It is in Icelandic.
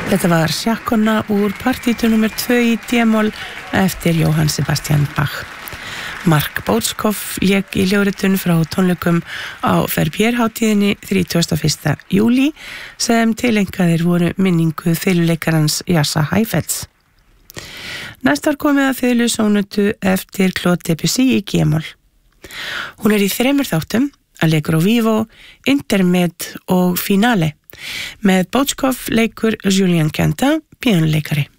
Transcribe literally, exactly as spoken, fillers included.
Þetta var sjakkona úr partítu númer tvö í D-moll eftir Jóhann Sebastian Bach. Mark Botskov lék í hljóðritun frá tónleikum á Verbier-hátíðinni þrítugasta og fyrsta júlí sem tileinkaðir voru minningu fiðluleikarans Jassa Heifetz. Næst var komið að fiðlusónutu eftir Claude Debussy í G-moll. Hún er í þremur þáttum, Allegro Vivo, Intermed og Finale. Með Botskov leikur Julien Quentin, píanóleikari.